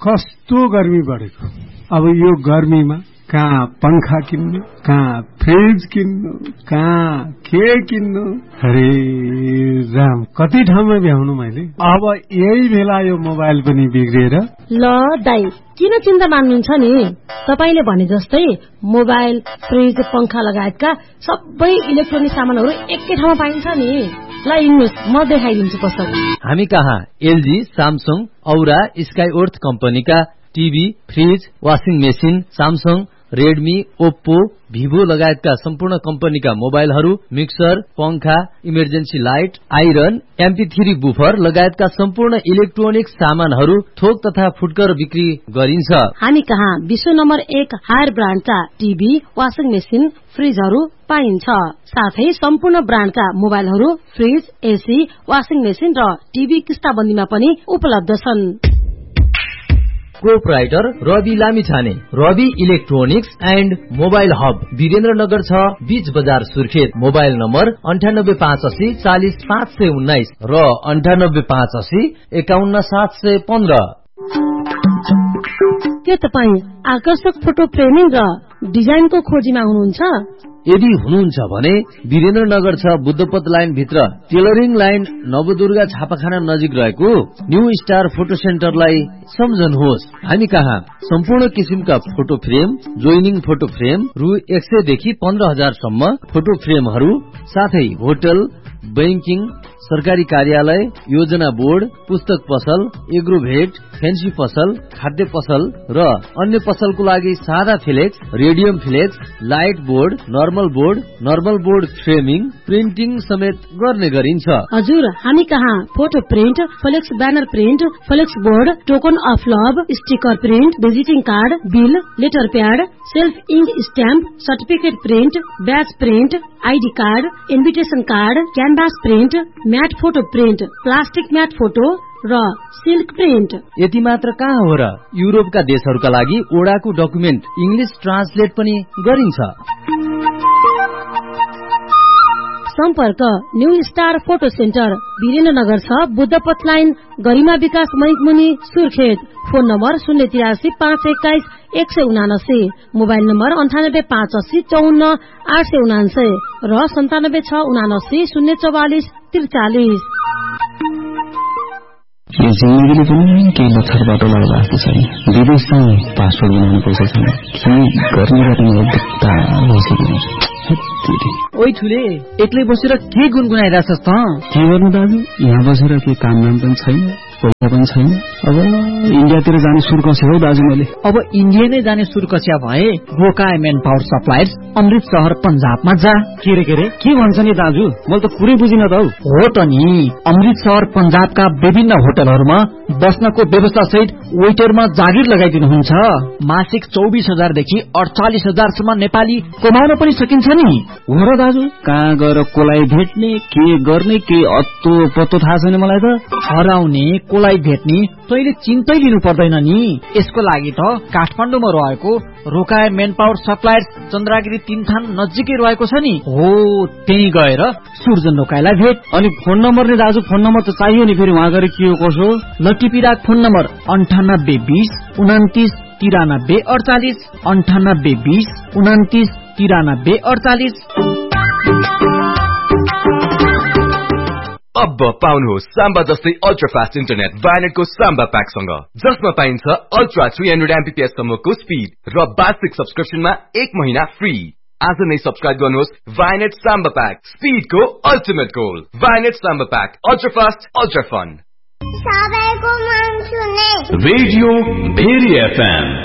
कस्तो गर्मी बढेको। अब यो गर्मीमा कहाँ पंखा किन्नु, कहाँ फ्रिज किन्नु, कहाँ के किन्नु, अरे राम कति ठाउँमा भ्याउनु मैले। अब यही बेला यो मोबाइल पनि बिग्रेर। ल दाइ किन चिन्ता मान्नुहुन्छ नि, तपाईले भने जस्तै मोबाइल, फ्रिज, पंखा लगायतका सबै इलेक्ट्रोनिक सामानहरू एकै ठाउँमा पाइन्छ नि। ल इन्नुहोस् म देखाइदिन्छु पसल। हामी कहाँ एलजी, सैमसंग, औरा, स्काईवर्थ कम्पनीका TV, fridge, washing machine, Samsung, Redmi, Oppo, Vivo लगायतका सम्पूर्ण कम्पनीका मोबाइलहरू, मिक्सर, पंखा, emergency light, iron, MP3 buffer लगायतका सम्पूर्ण इलेक्ट्रोनिक सामानहरू थोक तथा फुटकर बिक्री गरिन्छ। हामी कहाँ विश्व number 1 higher ब्रान्डका TV, washing machine, फ्रिजहरू पाइन्छ। साथै सम्पूर्ण ब्रान्डका मोबाइलहरू, फ्रिज, एसी, वाशिङ मेसिन र टिभी किस्ताबन्दीमा पनि उपलब्ध छन्। Proprietor Rabi Lamichhane, Rabi electronics and mobile hub, Birendranagar 6, बीच बजार सुर्खेत। मोबाइल नम्बर 9858 40 519 र 9858 51 715। के तपाई आकर्षक फोटो फ्रेमिङ र डिजाइनको खोजीमा हुनुहुन्छ? यदि हुनुहुन्छ भने वीरेन्द्रनगर 6 बुद्धपथ लाइन भित्र टेलरिङ लाइन नवदुर्गा छापाखाना नजिक रहेको न्यू स्टार फोटो सेन्टरलाई सम्झनुहोस्। हामी कहाँ सम्पूर्ण किसिमका photo frame, joining photo frame रु 100 देखि 15,000 सम्म फोटो फ्रेमहरू, साथै होटल, बैंकिङ, सरकारी कार्यालय, योजना बोर्ड, पुस्तक पसल, एग्रोभेट, फेन्सी पसल, खाद्य पसल र अन्य पसलको लागि सादा flex, radium flex, light board, normal board framing, printing समेत गर्ने गरिन्छ। हजुर हामी कहाँ photo print, flex banner print, flex board, token of love, sticker print, visiting card, bill, letter pad, self ink stamp, certificate print, ब्याज print, ID card, invitation card, canvas print, mat photo print, plastic mat photo र silk print. यति मात्र कहाँ हो र, युरोपका देशहरूका लागि ओडाको document English translate पनि गरिन्छ। सम्पर्क new star photo centre, Birendranagar 6, बुद्धपथ line, गरिमा विकास मैकमुनि, Surkhet. Phone number 083 521 179, mobile number 98 580 54 879 र 97 679 044 43। यो जिन्दगीले पनि केही लक्षर बाटो लाग्दा जस्तो छैन। विदेशमा पासपोर्ट बनाउनु पर्छ छैन ओइ ठुले, एक्लै बसेर के गुनगुनाइरहेछस् त? के गर्नु दाजु, यहाँ बसेर के काम नाम पनि छैन, पैसा पनि छैन। अब इन्डियातिर जाने सुर कस्यो हौ दाजु मैले। अब इन्डिया नै जाने सुर कस्या भए रोकाए मेन पावर सप्लायर्स, अमृत शहर पंजाबमा जा। के भन्छ नि दाजु, मैले त पुरै बुझिन त हौ। हो त नि, अमृत शहर पंजाबका विभिन्न होटलहरूमा बस्नको व्यवस्था सहित वेटरमा जागिर लगाइदिनुहुन्छ। मासिक 24,000 देखि 48,000 सम्म नेपाली कमाउन पनि सकिन्छ नि। हो र दाजु, कहाँ गएर कोलाई भेट्ने, के गर्ने, के अत्तो पत्तो थाहा छैन मलाई त। हराउने, कोलाई भेट्ने तैले चिन्तै लिनु पर्दैन नि। यसको लागि त काठमाडौँमा रहेको रोकाए मेन पावर सप्लायर्स चन्द्रागिरी 3 थान नजिकै रहेको छ नि। हो, त्यही गएर सुर्जन रोकाएलाई भेट। अनि फोन नम्बर नि दाजु, फोन नम्बर त चाहियो नि, फेरि वहाँ गएर के हो कसो। लटिपिराक फोन नम्बर 98 20 29 93 48, 98 20 29 93 48। अब पाउनुहोस् साम्बा जस्तै अल्ट्रा फास्ट इन्टरनेट भाइनेटको साम्बा प्याकसँग, जसमा पाइन्छ अल्ट्रा 300 MBPS सम्मको स्पिड र वार्षिक सब्सक्रिप्सनमा 1 महिना फ्री। आज नै सब्सक्राइब गर्नुहोस् Vianet Samba pack, स्पिडको ultimate goal. Vianet Samba pack, ultra fast, ultra fun. सबैको मन सुने रेडियो भेरी FM